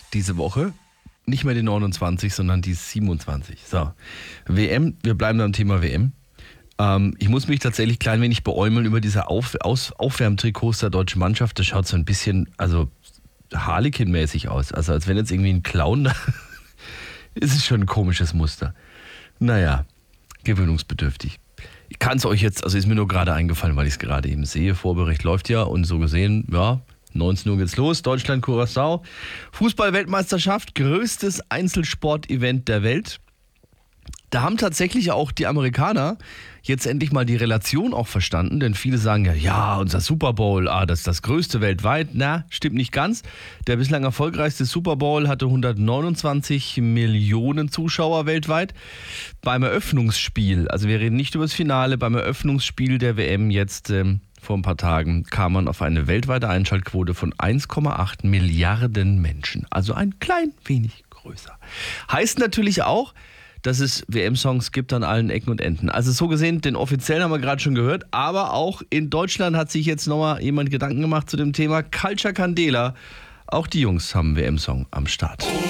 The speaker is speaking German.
diese Woche. Nicht mehr die 29, sondern die 27. So, WM, wir bleiben beim Thema WM. Ich muss mich tatsächlich ein klein wenig beäumeln über diese Aufwärmtrikots der deutschen Mannschaft. Das schaut so ein bisschen, Harlequin-mäßig aus. Also als wenn jetzt irgendwie ein Clown da ist. Es schon ein komisches Muster. Naja, gewöhnungsbedürftig. Ich kann es euch jetzt, ist mir nur gerade eingefallen, weil ich es gerade eben sehe. Vorbericht läuft ja und so gesehen, 19 Uhr geht's los. Deutschland, Curaçao. Fußball-Weltmeisterschaft, größtes Einzelsport-Event der Welt. Da haben tatsächlich auch die Amerikaner jetzt endlich mal die Relation auch verstanden, denn viele sagen ja, unser Super Bowl, das ist das größte weltweit. Na, stimmt nicht ganz. Der bislang erfolgreichste Super Bowl hatte 129 Millionen Zuschauer weltweit. Beim Eröffnungsspiel, also wir reden nicht über das Finale, beim Eröffnungsspiel der WM jetzt vor ein paar Tagen kam man auf eine weltweite Einschaltquote von 1,8 Milliarden Menschen. Also ein klein wenig größer. Heißt natürlich auch, dass es WM-Songs gibt an allen Ecken und Enden. Also so gesehen, den offiziellen haben wir gerade schon gehört, aber auch in Deutschland hat sich jetzt nochmal jemand Gedanken gemacht zu dem Thema Culture Candela. Auch die Jungs haben einen WM-Song am Start.